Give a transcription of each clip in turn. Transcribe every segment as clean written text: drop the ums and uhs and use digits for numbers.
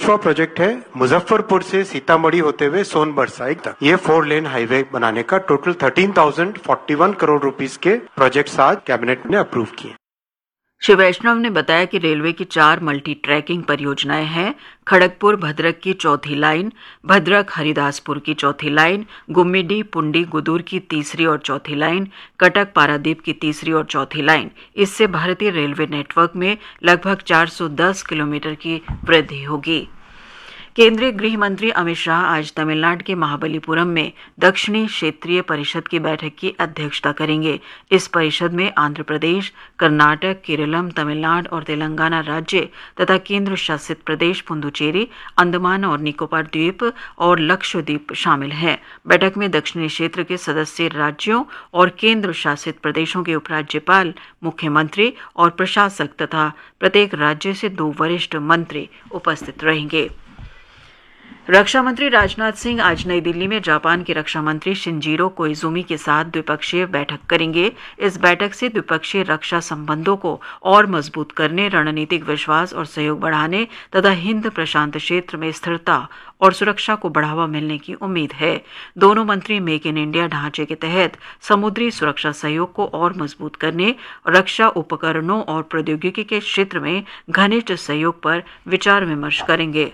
5वां प्रोजेक्ट है मुजफ्फरपुर से सीतामढ़ी होते हुए सोनभद्र साइड तक। ये 4 लेन हाईवे बनाने का टोटल 13,041 करोड़ रुपीस के प्रोजेक्ट्स आज कैबिनेट ने अप्रूव किए। श्री वैष्णव ने बताया कि रेलवे की 4 मल्टी ट्रैकिंग परियोजनाएं हैं। खड़गपुर भद्रक की चौथी लाइन, भद्रक हरिदासपुर की चौथी लाइन, गुम्मीडीह पुंडी गुदूर की तीसरी और चौथी लाइन, कटक पारादीप की तीसरी और चौथी लाइन। इससे भारतीय रेलवे नेटवर्क में लगभग 410 किलोमीटर की वृद्धि होगी। केंद्रीय गृह मंत्री अमित शाह आज तमिलनाडु के महाबलीपुरम में दक्षिणी क्षेत्रीय परिषद की बैठक की अध्यक्षता करेंगे। इस परिषद में आंध्र प्रदेश, कर्नाटक, केरलम, तमिलनाडु और तेलंगाना राज्य तथा केंद्र शासित प्रदेश पुदुचेरी, अंडमान और निकोबार द्वीप और लक्षद्वीप शामिल हैं। बैठक में दक्षिणी क्षेत्र के सदस्य राज्यों और केंद्र शासित प्रदेशों के उपराज्यपाल, मुख्यमंत्री और प्रशासक तथा प्रत्येक राज्य से 2 वरिष्ठ मंत्री उपस्थित रहेंगे। रक्षा मंत्री राजनाथ सिंह आज नई दिल्ली में जापान के रक्षा मंत्री शिंजीरो कोइजुमी के साथ द्विपक्षीय बैठक करेंगे। इस बैठक से द्विपक्षीय रक्षा संबंधों को और मजबूत करने, रणनीतिक विश्वास और सहयोग बढ़ाने तथा हिंद प्रशांत क्षेत्र में स्थिरता और सुरक्षा को बढ़ावा मिलने की उम्मीद है। दोनों मंत्री मेक इन इंडिया ढांचे के तहत समुद्री सुरक्षा सहयोग को और मजबूत करने, रक्षा उपकरणों और प्रौद्योगिकी के क्षेत्र में घनिष्ठ सहयोग पर विचार विमर्श करेंगे।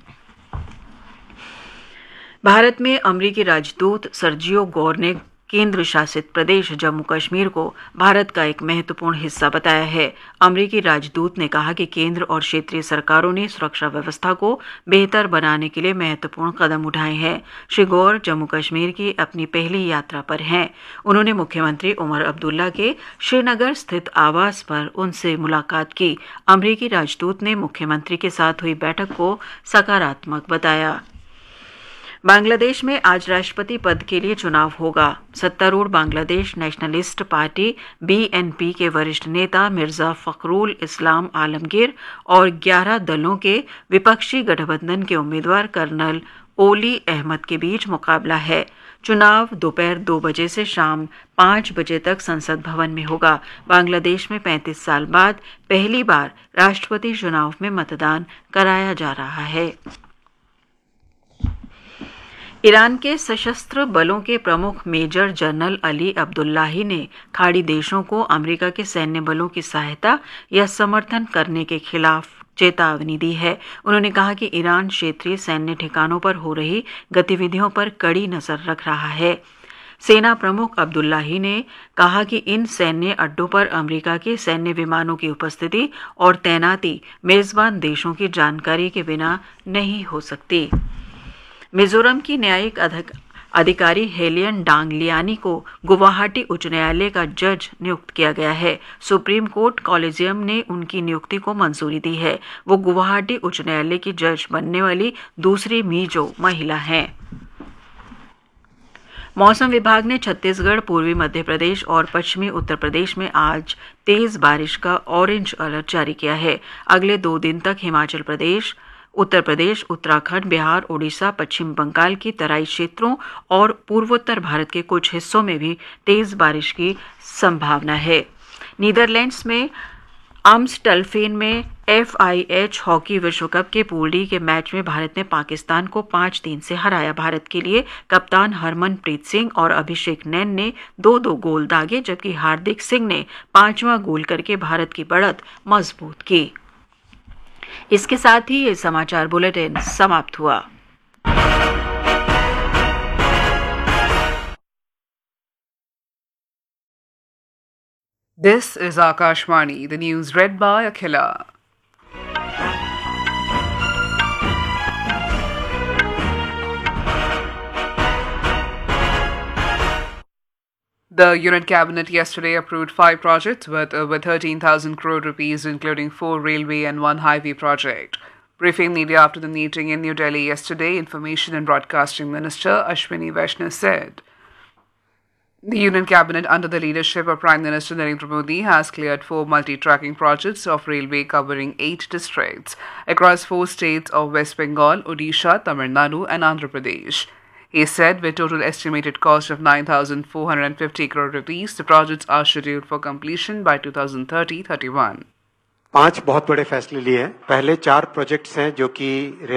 भारत में अमेरिकी राजदूत सर्जियो गौर ने केंद्र शासित प्रदेश जम्मू कश्मीर को भारत का एक महत्वपूर्ण हिस्सा बताया है। अमेरिकी राजदूत ने कहा कि केंद्र और क्षेत्रीय सरकारों ने सुरक्षा व्यवस्था को बेहतर बनाने के लिए महत्वपूर्ण कदम उठाए हैं। श्री गौर जम्मू कश्मीर की अपनी पहली यात्रा पर हैं। उन्होंने मुख्यमंत्री उमर अब्दुल्ला के श्रीनगर स्थित आवास पर उनसे मुलाकात की। अमेरिकी राजदूत ने मुख्यमंत्री के साथ हुई बैठक को सकारात्मक बताया। बांग्लादेश में आज राष्ट्रपति पद के लिए चुनाव होगा। सत्तारूढ़ बांग्लादेश नेशनलिस्ट पार्टी BNP के वरिष्ठ नेता मिर्जा फखरुल इस्लाम आलमगीर और 11 दलों के विपक्षी गठबंधन के उम्मीदवार कर्नल ओली अहमद के बीच मुकाबला है। चुनाव दोपहर 2 बजे से शाम 5 बजे तक संसद भवन में होगा। बांग्लादेश में 35 साल बाद पहली बार राष्ट्रपति चुनाव में मतदान कराया जा रहा है। ईरान के सशस्त्र बलों के प्रमुख मेजर जनरल अली अब्दुल्लाही ने खाड़ी देशों को अमेरिका के सैन्य बलों की सहायता या समर्थन करने के खिलाफ चेतावनी दी है। उन्होंने कहा कि ईरान क्षेत्रीय सैन्य ठिकानों पर हो रही गतिविधियों पर कड़ी नजर रख रहा है। सेना प्रमुख अब्दुल्लाही ने कहा कि इन सैन्य अड्डों पर अमेरिका के सैन्य विमानों की उपस्थिति और तैनाती मेजबान देशों की जानकारी के बिना नहीं हो सकती। मिजोरम की न्यायिक अधिकारी हेलियन डांगलियानी को गुवाहाटी उच्च न्यायालय का जज नियुक्त किया गया है। सुप्रीम कोर्ट कॉलेजियम ने उनकी नियुक्ति को मंजूरी दी है। वो गुवाहाटी उच्च न्यायालय की जज बनने वाली दूसरी मिजो महिला हैं। मौसम विभाग ने छत्तीसगढ़, पूर्वी मध्य प्रदेश और पश्चिमी उत्तर प्रदेश में आज तेज बारिश का ऑरेंज अलर्ट जारी किया है। अगले 2 दिन तक हिमाचल प्रदेश, उत्तर प्रदेश, उत्तराखंड, बिहार, ओडिशा, पश्चिम बंगाल की तराई क्षेत्रों और पूर्वोत्तर भारत के कुछ हिस्सों में भी तेज बारिश की संभावना है। नीदरलैंड्स में आम्स्टलफेन में FIH हॉकी विश्व कप के पूल डी के मैच में भारत ने पाकिस्तान को 5-3 से हराया। भारत के लिए कप्तान हरमनप्रीत सिंह और अभिषेक नैन ने 2-2 गोल दागे, जबकि हार्दिक सिंह ने 5वां गोल करके भारत की बढ़त मजबूत की। इसके साथ ही ये समाचार बुलेटिन समाप्त हुआ। This is Akashvani, the news read by Akhila. The Union Cabinet yesterday approved 5 projects worth over 13,000 crore rupees, including 4 railway and 1 highway project. Briefing media after the meeting in New Delhi yesterday, Information and Broadcasting Minister Ashwini Vaishnaw said, the Union Cabinet under the leadership of Prime Minister Narendra Modi has cleared 4 multi-tracking projects of railway covering 8 districts across 4 states of West Bengal, Odisha, Tamil Nadu and Andhra Pradesh. He said with total estimated cost of 9,450 crore rupees, the projects are scheduled for completion by 2030-31. 5 बहुत बड़े फैसले लिए हैं। पहले 4 projects हैं जो कि